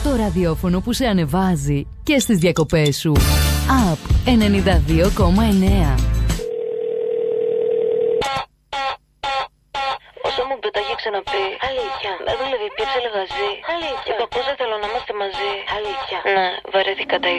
Το ραδιόφωνο που σε ανεβάζει και στις διακοπές σου. Up 92,9. Όσο μου το έχει ξαναπεί. Αλήθεια. Να δουλεύει πια σε λεγαζί. Αλήθεια. Κακώς δεν θέλω να είμαστε μαζί. Αλήθεια. Ναι, βαρέθηκα τα